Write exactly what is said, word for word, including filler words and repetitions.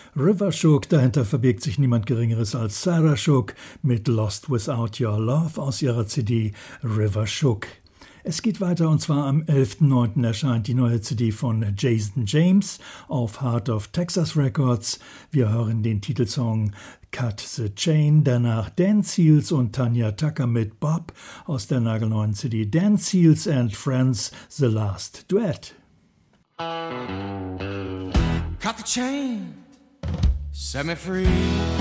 River Shook, dahinter verbirgt sich niemand Geringeres als Sarah Shook mit Lost Without Your Love aus ihrer C D River Shook. Es geht weiter und zwar am elften neunten erscheint die neue C D von Jason James auf Heart of Texas Records. Wir hören den Titelsong Cut the Chain, danach Dan Seals und Tanya Tucker mit Bob aus der nagelneuen C D Dan Seals and Friends The Last Duet. Cut the chain, set me free.